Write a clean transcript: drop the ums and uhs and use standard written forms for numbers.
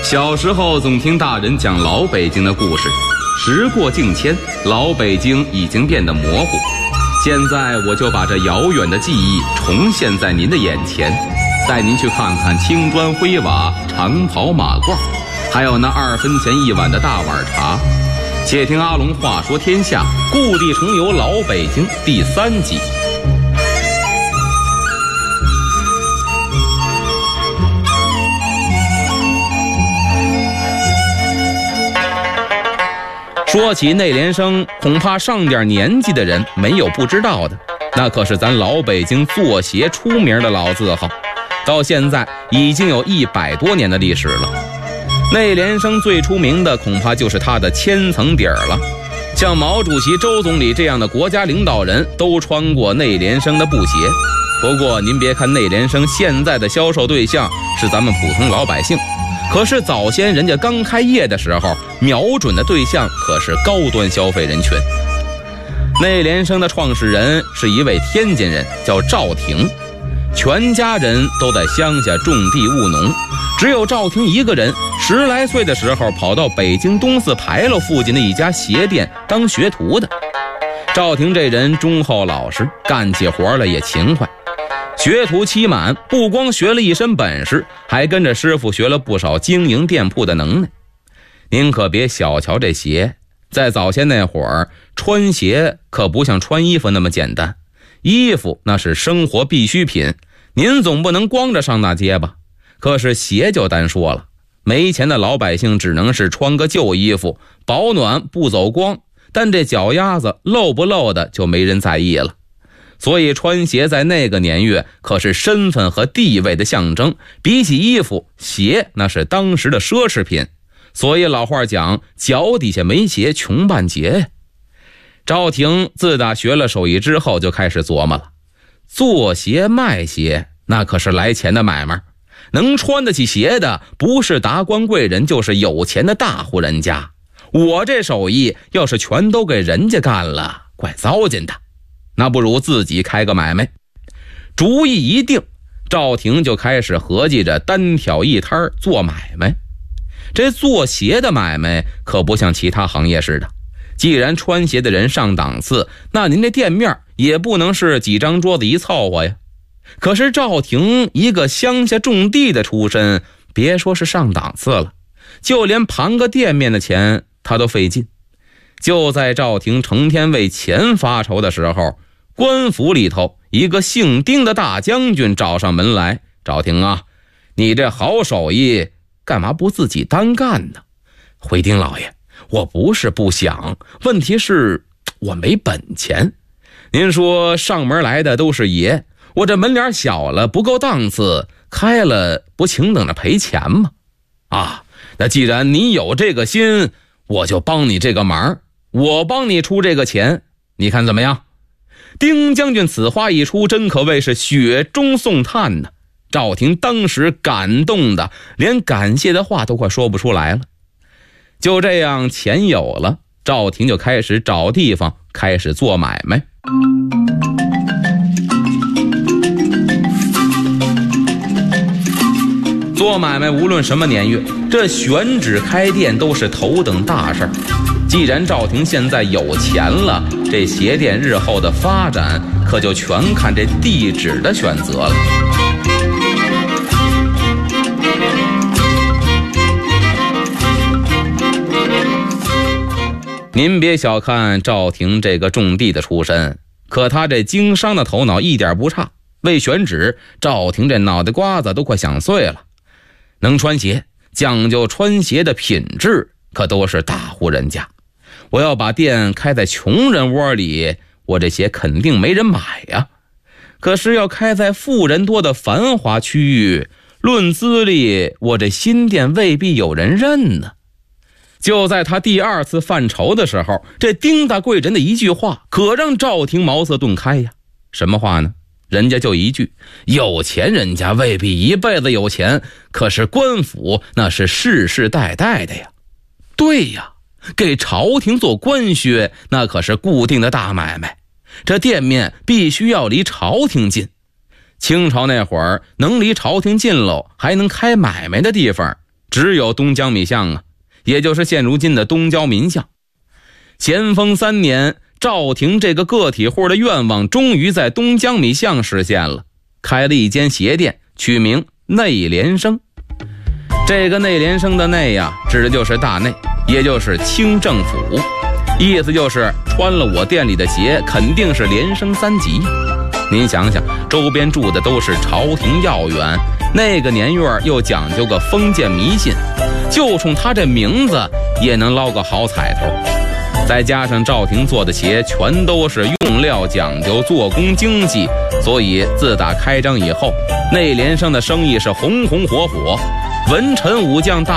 小时候总听大人讲老北京的故事，时过境迁，老北京已经变得模糊。现在我就把这遥远的记忆重现在您的眼前，带您去看看青砖灰瓦、长袍马褂，还有那2分钱1碗的大碗茶。且听阿龙话说天下，故地重游老北京第3集。说起内联升，恐怕上点年纪的人没有不知道的，那可是咱老北京做鞋出名的老字号，到现在已经有100多年的历史了。内联升最出名的恐怕就是它的千层底儿了，像毛主席、周总理这样的国家领导人都穿过内联升的布鞋。不过您别看内联升现在的销售对象是咱们普通老百姓，可是早先人家刚开业的时候，瞄准的对象可是高端消费人群。内联升的创始人是一位天津人，叫赵廷，全家人都在乡下种地务农，只有赵廷一个人10来岁的时候跑到北京东四牌楼附近的一家鞋店当学徒的。赵廷这人忠厚老实，干起活来也勤快。学徒期满，不光学了一身本事，还跟着师傅学了不少经营店铺的能耐。您可别小瞧这鞋，在早先那会儿，穿鞋可不像穿衣服那么简单。衣服那是生活必需品，您总不能光着上大街吧？可是鞋就单说了，没钱的老百姓只能是穿个旧衣服，保暖不走光，但这脚丫子露不露的就没人在意了。所以穿鞋在那个年月可是身份和地位的象征，比起衣服，鞋那是当时的奢侈品。所以老话讲，脚底下没鞋穷半截呀。赵廷自打学了手艺之后就开始琢磨了，做鞋卖鞋那可是来钱的买卖，能穿得起鞋的不是达官贵人就是有钱的大户人家。我这手艺要是全都给人家干了，怪糟践的，那不如自己开个买卖。主意一定，赵廷就开始合计着单挑一摊做买卖。这做鞋的买卖可不像其他行业似的，既然穿鞋的人上档次，那您这店面也不能是几张桌子一凑合呀。可是赵廷一个乡下种地的出身，别说是上档次了，就连盘个店面的钱他都费劲。就在赵廷成天为钱发愁的时候，官府里头一个姓丁的大将军找上门来，赵廷啊，你这好手艺干嘛不自己单干呢？回丁老爷，我不是不想，问题是我没本钱。您说上门来的都是爷，我这门脸小了不够档次，开了不请等着赔钱吗？啊，那既然你有这个心，我就帮你这个忙，我帮你出这个钱，你看怎么样？丁将军此话一出，真可谓是雪中送炭呢。赵廷当时感动的连感谢的话都快说不出来了。就这样，钱有了，赵廷就开始找地方，开始做买卖。做买卖无论什么年月，这选址开店都是头等大事儿。既然赵廷现在有钱了，这鞋店日后的发展可就全看这地址的选择了。您别小看赵廷这个种地的出身，可他这经商的头脑一点不差。为选址，赵廷这脑袋瓜子都快想碎了。能穿鞋，讲究穿鞋的品质，可都是大户人家。我要把店开在穷人窝里，我这鞋肯定没人买呀。可是要开在富人多的繁华区域，论资历，我这新店未必有人认呢。就在他第2次犯愁的时候，这丁大贵人的一句话可让赵廷茅塞顿开呀。什么话呢？人家就一句，有钱人家未必一辈子有钱，可是官府那是世世代代的呀。对呀，给朝廷做官靴那可是固定的大买卖，这店面必须要离朝廷近。清朝那会儿能离朝廷近喽还能开买卖的地方， 只有东江米巷啊，也就是现如今的东郊民巷。咸丰3年，赵廷这个个体户的愿望终于在东江米巷实现了，开了一间鞋店，取名内联升。这个内联升的内呀，指的就是大内，也就是清政府，意思就是穿了我店里的鞋肯定是连升3级。您想想，周边住的都是朝廷要员，那个年月又讲究个封建迷信，就冲他这名字也能捞个好彩头。再加上赵廷做的鞋全都是用料讲究，做工精细，所以自打开张以后，内联升的生意是红红火火，文臣武将大